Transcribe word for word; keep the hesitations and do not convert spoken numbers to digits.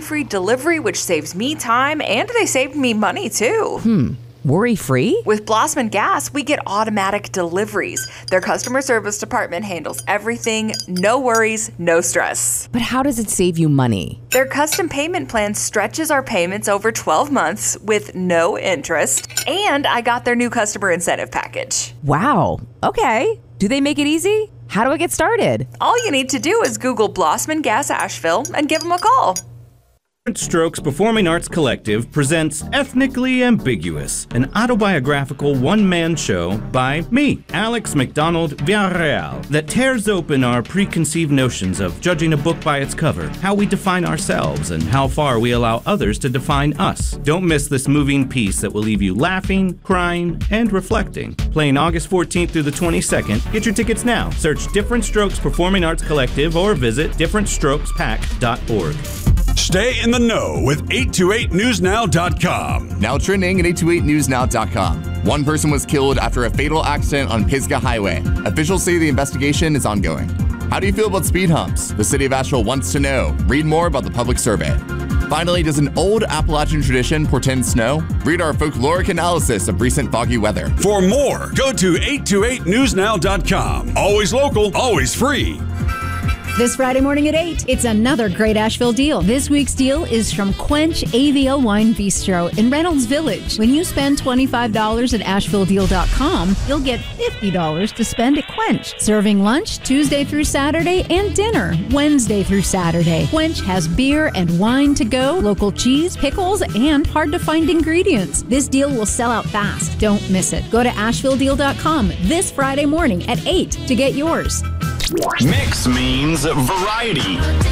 worry-free delivery, which saves me time, and they saved me money, too. Hmm. Worry-free? With Blossman Gas, we get automatic deliveries. Their customer service department handles everything. No worries, no stress. But how does it save you money? Their custom payment plan stretches our payments over twelve months with no interest. And I got their new customer incentive package. Wow. Okay. Do they make it easy? How do I get started? All you need to do is Google Blossman Gas Asheville and give them a call. Different Strokes Performing Arts Collective presents Ethnically Ambiguous, an autobiographical one-man show by me, Alex McDonald Villarreal, that tears open our preconceived notions of judging a book by its cover, how we define ourselves, and how far we allow others to define us. Don't miss this moving piece that will leave you laughing, crying, and reflecting. Playing August fourteenth through the twenty-second. Get your tickets now. Search Different Strokes Performing Arts Collective or visit different strokes pack dot org. Stay in the know with eight two eight news now dot com. Now trending at eight two eight news now dot com. One person was killed after a fatal accident on Pisgah Highway. Officials say the investigation is ongoing. How do you feel about speed humps? The city of Asheville wants to know. Read more about the public survey. Finally, does an old Appalachian tradition portend snow? Read our folkloric analysis of recent foggy weather. For more, go to eight two eight news now dot com. Always local, always free. This Friday morning at eight, it's another great Asheville deal. This week's deal is from Quench A V L Wine Bistro in Reynolds Village. When you spend twenty-five dollars at asheville deal dot com, you'll get fifty dollars to spend at Quench. Serving lunch Tuesday through Saturday and dinner Wednesday through Saturday. Quench has beer and wine to go, local cheese, pickles, and hard-to-find ingredients. This deal will sell out fast. Don't miss it. Go to asheville deal dot com this Friday morning at eight to get yours. Mix means variety.